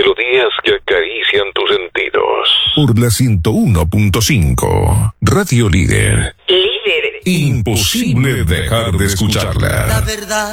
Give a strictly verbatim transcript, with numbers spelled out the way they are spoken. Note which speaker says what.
Speaker 1: Melodías que acarician tus sentidos.
Speaker 2: Por la ciento uno punto cinco. Radio Líder.
Speaker 3: Líder.
Speaker 2: Imposible dejar de escucharla.
Speaker 4: La verdad